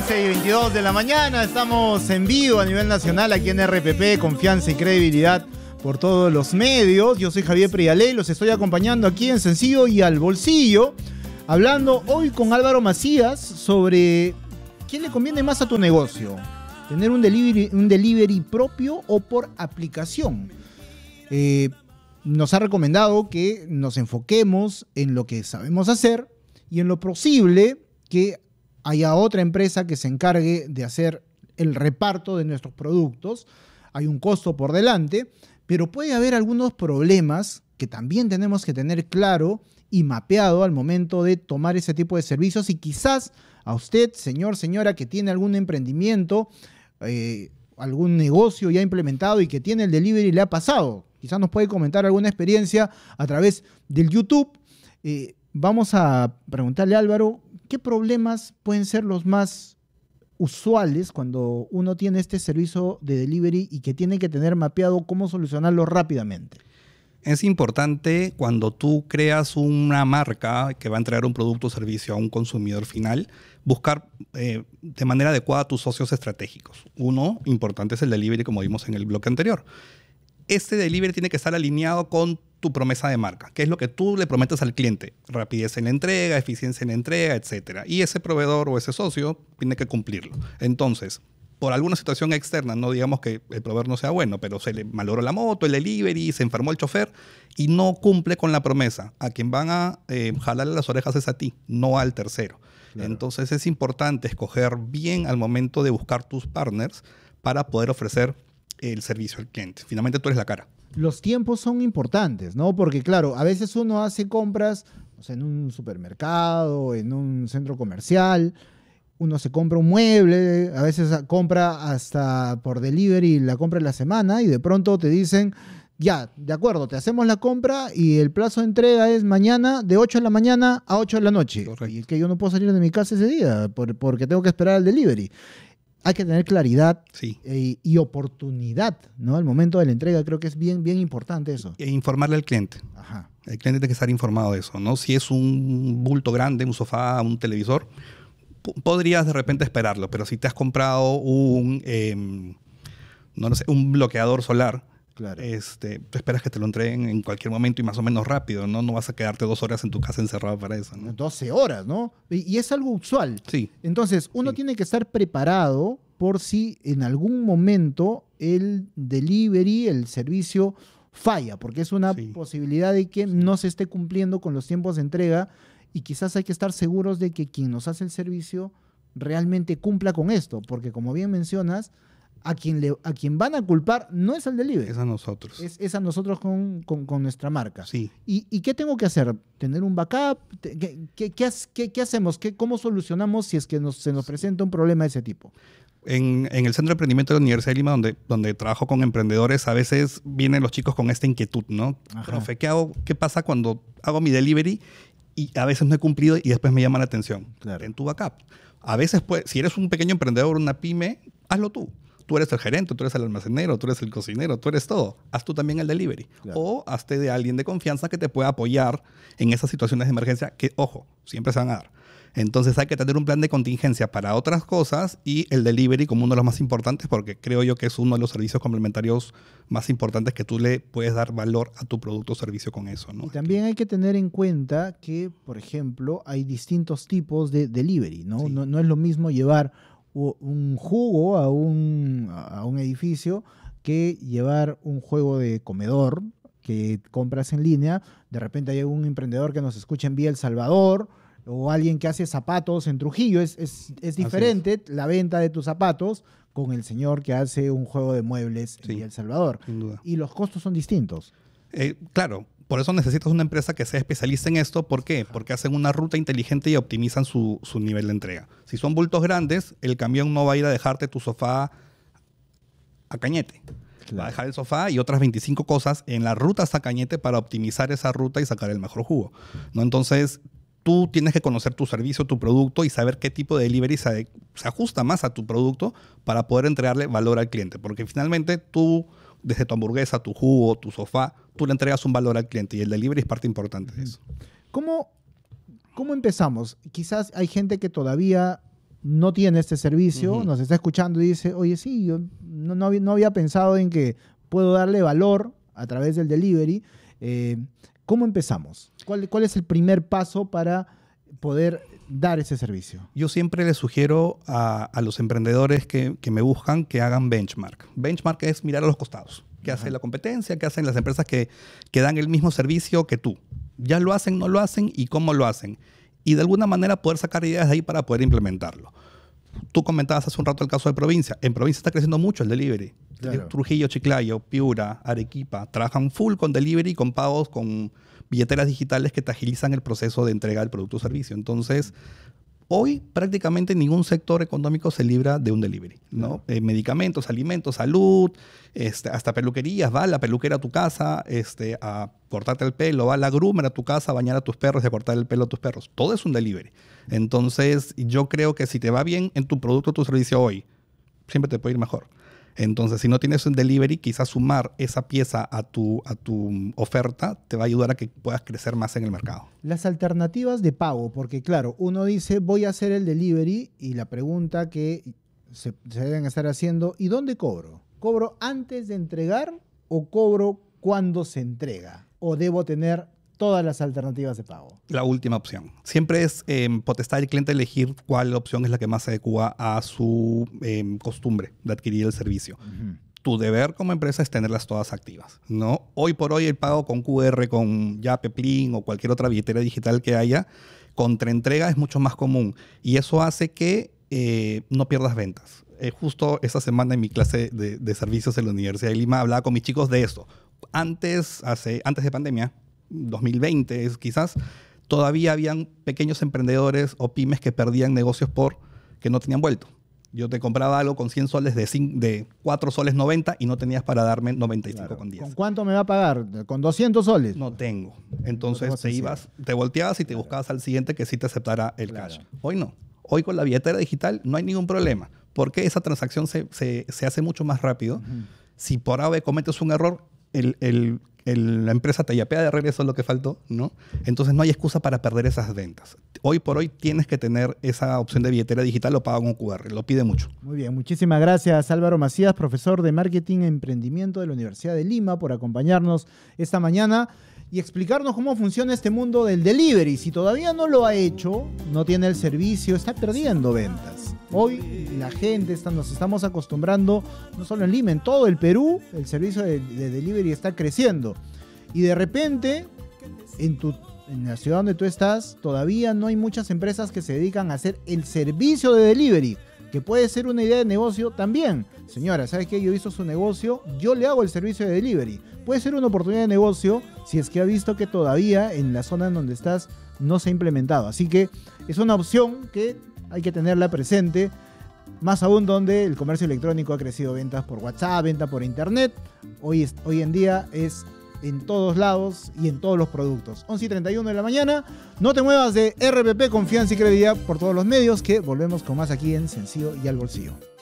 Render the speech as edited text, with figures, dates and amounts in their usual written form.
11:22 de la mañana, estamos en vivo a nivel nacional aquí en RPP, confianza y credibilidad por todos los medios. Yo soy Javier Prialé, los estoy acompañando aquí en Sencillo y al Bolsillo, hablando hoy con Álvaro Macías sobre ¿quién le conviene más a tu negocio? ¿Tener un delivery propio o por aplicación? Nos ha recomendado que nos enfoquemos en lo que sabemos hacer y en lo posible que haya otra empresa que se encargue de hacer el reparto de nuestros productos. Hay un costo por delante, pero puede haber algunos problemas que también tenemos que tener claro y mapeado al momento de tomar ese tipo de servicios. Y quizás a usted, señor, señora, que tiene algún emprendimiento, algún negocio ya implementado y que tiene el delivery, le ha pasado. Quizás nos puede comentar alguna experiencia a través del YouTube. Vamos a preguntarle a Álvaro, ¿qué problemas pueden ser los más usuales cuando uno tiene este servicio de delivery y que tiene que tener mapeado cómo solucionarlo rápidamente? Es importante cuando tú creas una marca que va a entregar un producto o servicio a un consumidor final, buscar de manera adecuada a tus socios estratégicos. Uno importante es el delivery, como vimos en el bloque anterior. Este delivery tiene que estar alineado con tu promesa de marca, que es lo que tú le prometes al cliente. Rapidez en la entrega, eficiencia en la entrega, etc. Y ese proveedor o ese socio tiene que cumplirlo. Entonces, por alguna situación externa, no digamos que el proveedor no sea bueno, pero se le malogró la moto, el delivery, se enfermó el chofer y no cumple con la promesa. A quien van a jalarle las orejas es a ti, no al tercero. Claro. Entonces es importante escoger bien al momento de buscar tus partners para poder ofrecer el servicio al cliente. Finalmente tú eres la cara. Los tiempos son importantes, ¿no? Porque claro, a veces uno hace compras, o sea, en un supermercado, en un centro comercial, uno se compra un mueble, a veces compra hasta por delivery, la compra en la semana y de pronto te dicen, ya, de acuerdo, te hacemos la compra y el plazo de entrega es mañana de 8 de la mañana a 8 de la noche. Correcto. Y es que yo no puedo salir de mi casa ese día porque tengo que esperar al delivery. Hay que tener claridad y oportunidad, ¿no? Al momento de la entrega creo que es bien, bien importante eso. E informarle al cliente. Ajá. El cliente tiene que estar informado de eso, ¿no? Si es un bulto grande, un sofá, un televisor, podrías de repente esperarlo, pero si te has comprado un bloqueador solar, claro, tú esperas que te lo entreguen en cualquier momento y más o menos rápido, ¿no? No vas a quedarte 2 horas en tu casa encerrado para eso, ¿no? 12 horas, ¿no? Y es algo usual. Sí. Entonces, uno tiene que estar preparado por si en algún momento el delivery, el servicio falla, porque es una posibilidad de que no se esté cumpliendo con los tiempos de entrega y quizás hay que estar seguros de que quien nos hace el servicio realmente cumpla con esto, porque como bien mencionas, a quien van a culpar no es al delivery. Es a nosotros. Es a nosotros con nuestra marca. Sí. ¿Y qué tengo que hacer? ¿Tener un backup? ¿Qué hacemos? ¿Cómo solucionamos si es que se nos presenta un problema de ese tipo? En el Centro de Emprendimiento de la Universidad de Lima, donde trabajo con emprendedores, a veces vienen los chicos con esta inquietud, ¿no? Profe, ¿qué pasa cuando hago mi delivery y a veces no he cumplido y después me llama la atención? Claro. En tu backup. A veces, si eres un pequeño emprendedor, una pyme, hazlo tú. Tú eres el gerente, tú eres el almacenero, tú eres el cocinero, tú eres todo. Haz tú también el delivery. Claro. O hazte de alguien de confianza que te pueda apoyar en esas situaciones de emergencia que, ojo, siempre se van a dar. Entonces hay que tener un plan de contingencia para otras cosas y el delivery como uno de los más importantes porque creo yo que es uno de los servicios complementarios más importantes que tú le puedes dar valor a tu producto o servicio con eso, ¿no? Y también hay que tener en cuenta que, por ejemplo, hay distintos tipos de delivery, ¿no? Sí. No es lo mismo llevar un jugo a un edificio que llevar un juego de comedor que compras en línea. De repente hay un emprendedor que nos escucha en Vía El Salvador o alguien que hace zapatos en Trujillo. Es diferente la venta de tus zapatos con el señor que hace un juego de muebles en Vía El Salvador. Sin duda. Y los costos son distintos. Claro. Por eso necesitas una empresa que sea especialista en esto. ¿Por qué? Porque hacen una ruta inteligente y optimizan su nivel de entrega. Si son bultos grandes, el camión no va a ir a dejarte tu sofá a Cañete. Claro. Va a dejar el sofá y otras 25 cosas en la ruta hasta Cañete para optimizar esa ruta y sacar el mejor jugo, ¿no? Entonces, tú tienes que conocer tu servicio, tu producto y saber qué tipo de delivery se ajusta más a tu producto para poder entregarle valor al cliente. Porque finalmente tú, desde tu hamburguesa, tu jugo, tu sofá, tú le entregas un valor al cliente y el delivery es parte importante de eso. ¿Cómo empezamos? Quizás hay gente que todavía no tiene este servicio, nos está escuchando y dice, oye, sí, yo no había pensado en que puedo darle valor a través del delivery. ¿Cómo empezamos? ¿Cuál es el primer paso para poder dar ese servicio? Yo siempre les sugiero a los emprendedores que me buscan que hagan benchmark. Benchmark es mirar a los costados. ¿Qué hace la competencia? ¿Qué hacen las empresas que dan el mismo servicio que tú? ¿Ya lo hacen, no lo hacen y cómo lo hacen? Y de alguna manera poder sacar ideas de ahí para poder implementarlo. Tú comentabas hace un rato el caso de provincia. En provincia está creciendo mucho el delivery. Claro. Trujillo, Chiclayo, Piura, Arequipa trabajan full con delivery, con pagos, con billeteras digitales que te agilizan el proceso de entrega del producto o servicio. Entonces, hoy prácticamente ningún sector económico se libra de un delivery, ¿no? Medicamentos, alimentos, salud, hasta peluquerías. Va la peluquera a tu casa a cortarte el pelo, va la groomer a tu casa a bañar a tus perros y a cortar el pelo a tus perros. Todo es un delivery. Entonces, yo creo que si te va bien en tu producto o tu servicio hoy, siempre te puede ir mejor. Entonces, si no tienes un delivery, quizás sumar esa pieza a tu oferta te va a ayudar a que puedas crecer más en el mercado. Las alternativas de pago, porque claro, uno dice voy a hacer el delivery y la pregunta que se deben estar haciendo, ¿y dónde cobro? ¿Cobro antes de entregar o cobro cuando se entrega? ¿O debo tener todas las alternativas de pago? La última opción. Siempre es potestad del cliente elegir cuál opción es la que más se adecua a su costumbre de adquirir el servicio. Tu deber como empresa es tenerlas todas activas, ¿no? Hoy por hoy el pago con QR, con Yape, Plin o cualquier otra billetera digital que haya, contra entrega es mucho más común y eso hace que no pierdas ventas. Justo esta semana en mi clase de servicios en la Universidad de Lima hablaba con mis chicos de esto. Antes de pandemia, 2020 quizás, todavía habían pequeños emprendedores o pymes que perdían negocios porque no tenían vuelto. Yo te compraba algo con 100 soles de 4 soles 90 y no tenías para darme 95 con 10. ¿Con cuánto me va a pagar? ¿Con 200 soles? No tengo. Entonces te volteabas y te buscabas al siguiente que sí te aceptara el cash. Hoy no. Hoy con la billetera digital no hay ningún problema porque esa transacción se hace mucho más rápido. Si por AVE cometes un error, la empresa te yapea de regreso lo que faltó, ¿no? Entonces no hay excusa para perder esas ventas. Hoy por hoy tienes que tener esa opción de billetera digital o pago con QR. Lo pide mucho. Muy bien. Muchísimas gracias, Álvaro Macías, profesor de Marketing e Emprendimiento de la Universidad de Lima, por acompañarnos esta mañana y explicarnos cómo funciona este mundo del delivery. Si todavía no lo ha hecho, no tiene el servicio, está perdiendo ventas. Hoy la gente nos estamos acostumbrando, no solo en Lima, en todo el Perú, el servicio de delivery está creciendo. Y de repente, en la ciudad donde tú estás, todavía no hay muchas empresas que se dedican a hacer el servicio de delivery, que puede ser una idea de negocio también. Señora, ¿sabes qué? Yo he visto su negocio, yo le hago el servicio de delivery. Puede ser una oportunidad de negocio si es que ha visto que todavía en la zona en donde estás no se ha implementado. Así que es una opción que hay que tenerla presente, más aún donde el comercio electrónico ha crecido, ventas por WhatsApp, venta por internet. Hoy en día es en todos lados y en todos los productos. 11:31 de la mañana. No te muevas de RPP, confianza y credibilidad por todos los medios, que volvemos con más aquí en Sencillo y al Bolsillo.